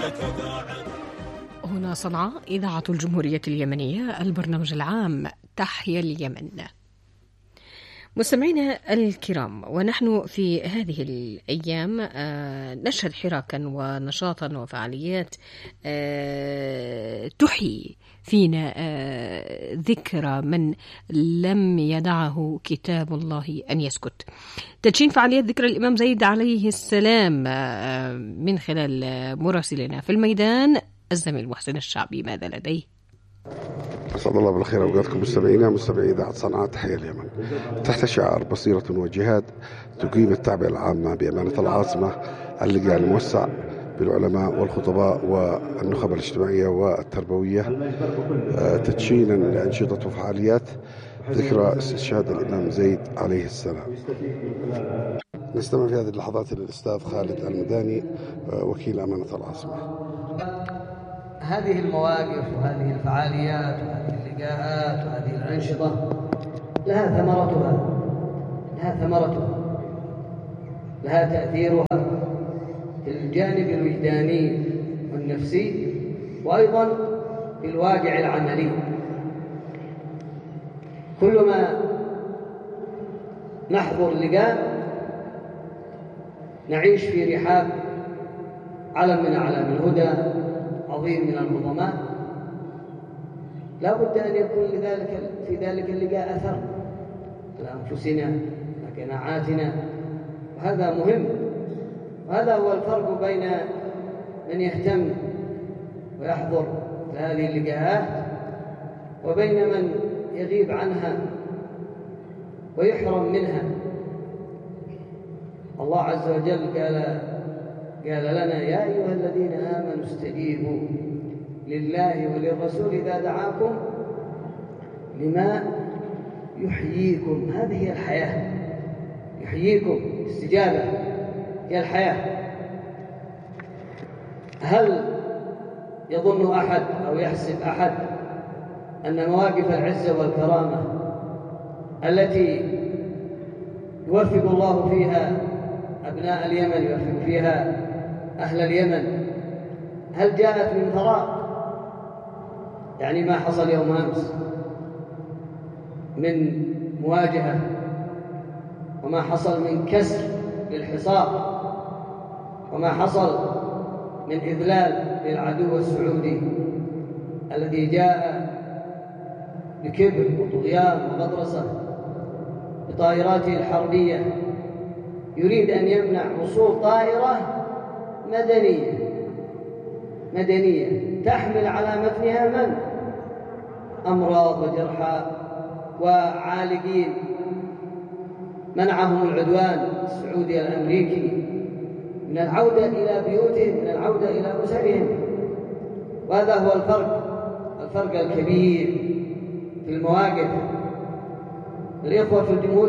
هنا صنعاء إذاعة الجمهورية اليمنية، البرنامج العام تحيا اليمن. مستمعينا الكرام، ونحن في هذه الأيام نشهد حراكا ونشاطا وفعاليات تحيي فينا ذكرى من لم يدعه كتاب الله أن يسكت. تدشين فعاليات ذكرى الإمام زيد عليه السلام من خلال مراسلنا في الميدان الزميل محسن الشعبي، ماذا لديه؟ أسعد الله بالخير أوقاتكم مستمعي إذاعة صنعاء تحيا اليمن. تحت شعار بصيرة وجهاد تقيم التعبئة العامة بأمانة العاصمة اللجان الموسع بالعلماء والخطباء والنخب الاجتماعية والتربوية تدشينا لأنشطة وفعاليات ذكرى استشهاد الإمام زيد عليه السلام. نستمع في هذه اللحظات للأستاذ خالد المداني وكيل أمانة العاصمة. هذه المواقف وهذه الفعاليات وهذه اللقاءات وهذه الأنشطة لها ثمرتها، لها تأثيرها في الجانب الوجداني والنفسي، وأيضا في الواقع العملي. كلما نحضر لقاء نعيش في رحاب علم من أعلام الهدى، عظيم من العظماء، لا بد أن يكون في ذلك اللقاء أثر لأنفسنا وقناعاتنا، وهذا مهم. وهذا هو الفرق بين من يهتم ويحضر هذه اللقاءات وبين من يغيب عنها ويحرم منها. الله عز وجل قال لنا: يا أيها الذين آمنوا استجيبوا لله وللرسول إذا دعاكم لما يحييكم. هذه هي الحياة، يحييكم. استجابة هي الحياة. هل يظن أحد أو يحسب أحد أن مواقف العزة والكرامة التي يوفق الله فيها أبناء اليمن، يوفق فيها أهل اليمن، هل جاءت من فراغ؟ يعني ما حصل يوم أمس من مواجهة، وما حصل من كسر للحصار، وما حصل من إذلال للعدو السعودي الذي جاء بكبر وطغيان وغطرسة بطائراته الحربية يريد أن يمنع وصول طائرة مدنية تحمل على متنها من؟ أمراض وجرحى وعالقين، منعهم العدوان السعودي الأمريكي من العودة إلى بيوتهم، من العودة إلى أسرهم. وهذا هو الفرق الكبير في المواقف. الإخوة في الجمهورية